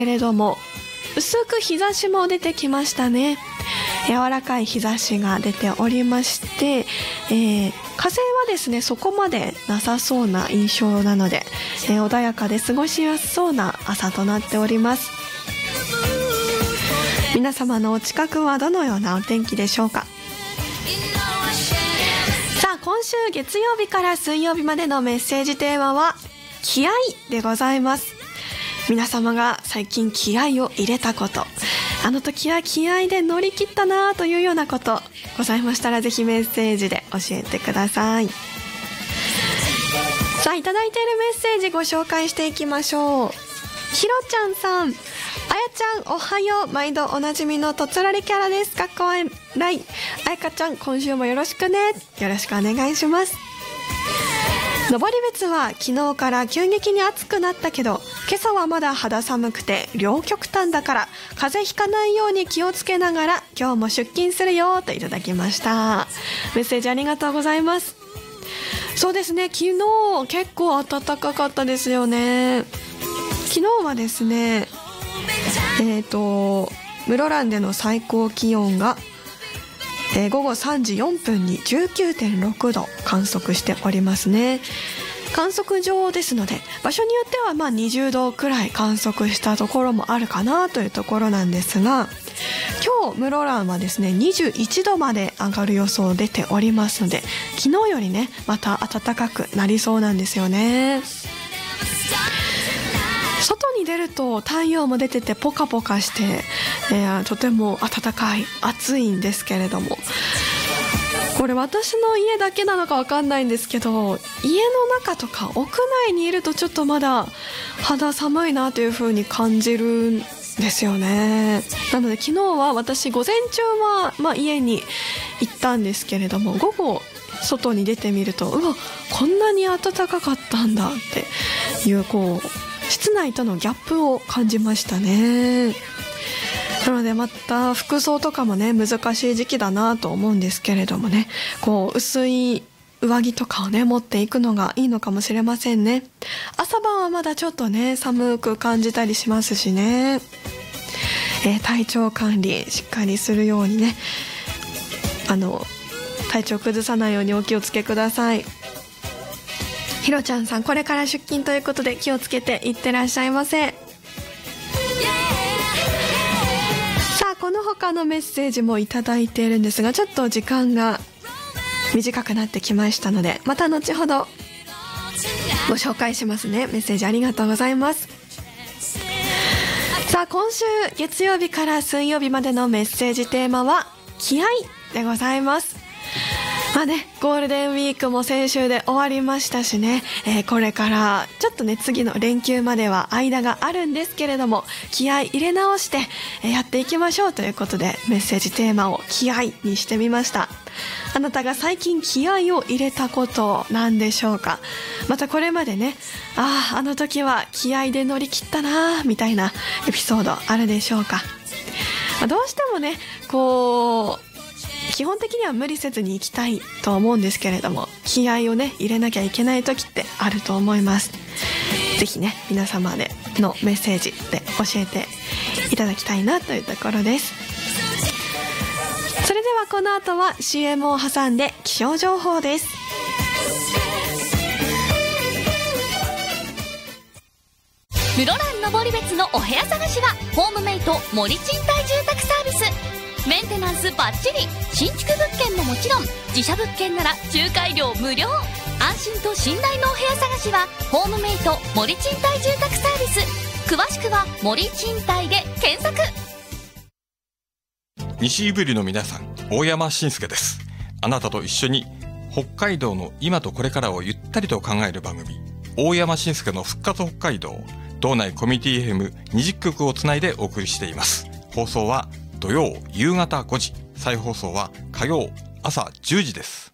けれども、薄く日差しも出てきましたね。柔らかい日差しが出ておりまして、風はですねそこまでなさそうな印象なので、穏やかで過ごしやすそうな朝となっております。皆様のお近くはどのようなお天気でしょうか。さあ、今週月曜日から水曜日までのメッセージテーマは気合でございます。皆様が最近気合を入れたこと、あの時は気合で乗り切ったなというようなことございましたら、ぜひメッセージで教えてください。さあ、いただいているメッセージご紹介していきましょう。ひろちゃんさん、あやちゃんおはよう、毎度おなじみのとつらりキャラです。かっこ笑い。あやかちゃん、今週もよろしくね。よろしくお願いします。登別は昨日から急激に暑くなったけど、今朝はまだ肌寒くて両極端だから風邪ひかないように気をつけながら今日も出勤するよといただきました。メッセージありがとうございます。そうですね、昨日結構暖かかったですよね。昨日はですね、室蘭での最高気温が午後3時4分に 19.6 度観測しておりますね。観測上ですので、場所によっては20度くらい観測したところもあるかなというところなんですが、今日室蘭はですね21度まで上がる予想出ておりますので、昨日よりねまた暖かくなりそうなんですよね。外に出ると太陽も出ててポカポカして、とても暖かい、暑いんですけれども、これ私の家だけなのかわかんないんですけど、家の中とか屋内にいるとちょっとまだ肌寒いなという風に感じるんですよね。なので昨日は私午前中は、家に行ったんですけれども、午後外に出てみると、うわこんなに暖かかったんだっていう、室内とのギャップを感じましたね。なのでまた服装とかもね難しい時期だなと思うんですけれどもね、薄い上着とかをね持っていくのがいいのかもしれませんね。朝晩はまだちょっとね寒く感じたりしますしね、体調管理しっかりするようにね、体調崩さないようにお気をつけください。ひろちゃんさん、これから出勤ということで気をつけていってらっしゃいませ。さあ、この他のメッセージもいただいているんですが、ちょっと時間が短くなってきましたので、また後ほどご紹介しますね。メッセージありがとうございます。さあ、今週月曜日から水曜日までのメッセージテーマは気合でございます。ゴールデンウィークも先週で終わりましたしね、これからちょっとね次の連休までは間があるんですけれども、気合い入れ直してやっていきましょうということで、メッセージテーマを気合にしてみました。あなたが最近気合を入れたことなんでしょうか。またこれまでね、あの時は気合で乗り切ったなみたいなエピソードあるでしょうか。どうしてもね基本的には無理せずに行きたいと思うんですけれども、気合をね入れなきゃいけない時ってあると思います。ぜひね皆様でのメッセージで教えていただきたいなというところです。それではこの後は CM を挟んで気象情報です。 室蘭登別のお部屋探しはホームメイト森賃貸住宅サービス。メンテナンスバッチリ、新築物件ももちろん、自社物件なら仲介料無料。安心と信頼のお部屋探しはホームメイト森賃貸住宅サービス。詳しくは森賃貸で検索。 西井ぶりの皆さん、大山伸介です。あなたと一緒に北海道の今とこれからをゆったりと考える番組、大山伸介の復活北海道。道内コミュニティ FM20 局をつないでお送りしています。放送は土曜夕方5時、再放送は火曜朝10時です。